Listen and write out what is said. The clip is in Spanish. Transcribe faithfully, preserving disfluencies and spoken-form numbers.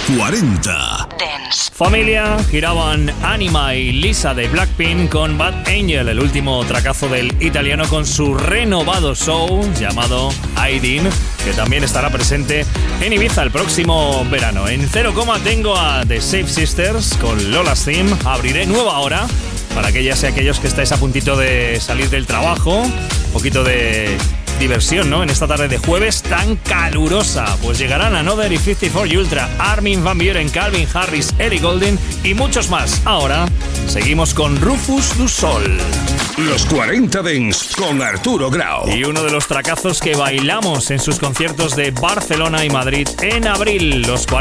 cuarenta. Dance. Familia, giraban Anima y Lisa de Blackpink con Bad Angel, el último tracazo del italiano con su renovado show llamado Aidin, que también estará presente en Ibiza el próximo verano. En cero coma tengo a The Safe Sisters con Lola's Theme. Abriré nueva hora para aquellas y aquellos que estáis a puntito de salir del trabajo, un poquito de diversión, ¿no? En esta tarde de jueves tan calurosa. Pues llegarán Another y cincuenta y cuatro Ultra, Armin van Buuren, Calvin Harris, Ellie Goulding y muchos más. Ahora seguimos con Rufus du Sol. Los cuarenta Dance con Arturo Grau. Y uno de los tracazos que bailamos en sus conciertos de Barcelona y Madrid en abril. Los cuarenta